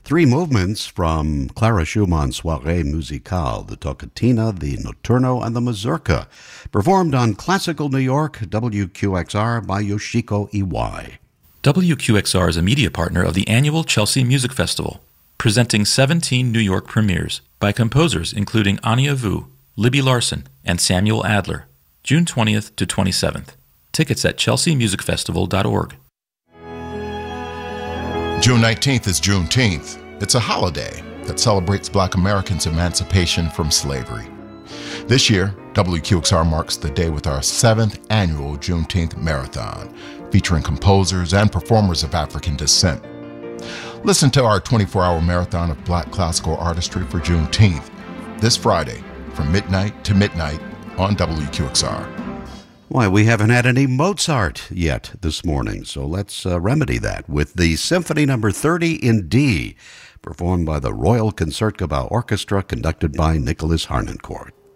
Three movements from Clara Schumann's Soirée Musicale, the Toccatina, the Notturno, and the Mazurka, performed on Classical New York, WQXR by Yoshiko Iwai. WQXR is a media partner of the annual Chelsea Music Festival, presenting 17 New York premieres by composers including Anya Vu, Libby Larsen, and Samuel Adler, June 20th to 27th. Tickets at chelseamusicfestival.org. June 19th is Juneteenth. It's a holiday that celebrates Black Americans' emancipation from slavery. This year, WQXR marks the day with our 7th annual Juneteenth Marathon, featuring composers and performers of African descent. Listen to our 24-hour marathon of Black classical artistry for Juneteenth, this Friday from midnight to midnight on WQXR. Why, we haven't had any Mozart yet this morning, so let's remedy that with the Symphony No. 30 in D, performed by the Royal Concertgebouw Orchestra, conducted by Nicholas Harnoncourt.